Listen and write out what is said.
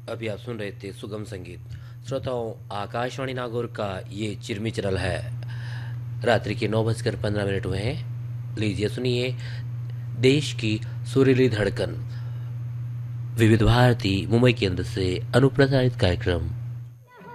अभी आप सुन रहे थे सुगम संगीत। श्रोताओं, आकाशवाणी नागौर का ये चिरमी चरल है। रात्रि के 9:15 हुए हैं। लीजिए सुनिए देश की सुरीली धड़कन विविध भारती मुंबई केंद्र से अनुप्रसारित कार्यक्रम